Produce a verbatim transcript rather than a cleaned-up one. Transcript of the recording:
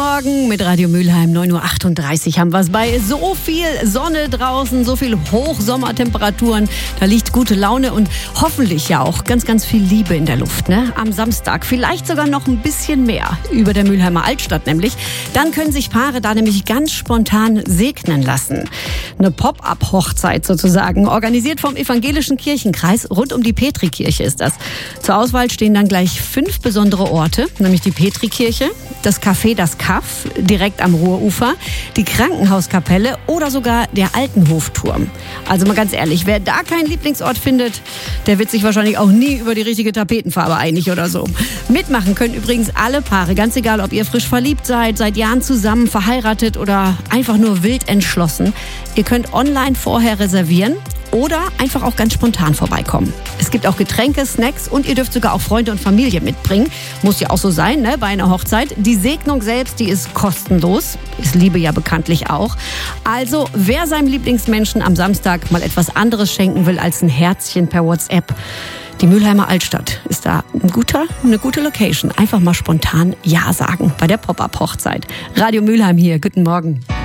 Morgen mit Radio Mülheim. neun Uhr achtunddreißig haben wir es bei so viel Sonne draußen, so viel Hochsommertemperaturen. Da liegt gute Laune und hoffentlich ja auch ganz, ganz viel Liebe in der Luft. Ne? Am Samstag vielleicht sogar noch ein bisschen mehr über der Mülheimer Altstadt nämlich. Dann können sich Paare da nämlich ganz spontan segnen lassen. Eine Pop-up-Hochzeit sozusagen, organisiert vom Evangelischen Kirchenkreis. Rund um die Petrikirche ist das. Zur Auswahl stehen dann gleich fünf besondere Orte, nämlich die Petrikirche, das Café Das Kaff direkt am Ruhrufer, die Krankenhauskapelle oder sogar der Altenhofturm. Also mal ganz ehrlich, wer da keinen Lieblingsort findet, der wird sich wahrscheinlich auch nie über die richtige Tapetenfarbe einig oder so. Mitmachen können übrigens alle Paare, ganz egal, ob ihr frisch verliebt seid, seit Jahren zusammen, verheiratet oder einfach nur wild entschlossen. Ihr könnt online vorher reservieren oder einfach auch ganz spontan vorbeikommen. Es gibt auch Getränke, Snacks und ihr dürft sogar auch Freunde und Familie mitbringen. Muss ja auch so sein, ne, bei einer Hochzeit. Die Segnung selbst, die ist kostenlos. Ist Liebe ja bekanntlich auch. Also, wer seinem Lieblingsmenschen am Samstag mal etwas anderes schenken will als ein Herzchen per WhatsApp, die Mülheimer Altstadt ist da ein guter, eine gute Location. Einfach mal spontan Ja sagen bei der Pop-up-Hochzeit. Radio Mülheim hier, guten Morgen.